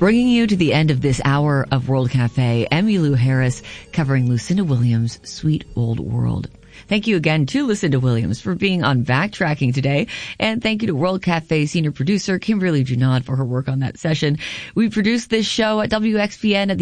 Bringing you to the end of this hour of World Cafe, Emmylou Harris covering Lucinda Williams' Sweet Old World. Thank you again to Lucinda Williams for being on Backtracking today. And thank you to World Cafe senior producer Kimberly Junod for her work on that session. We produced this show at WXPN at the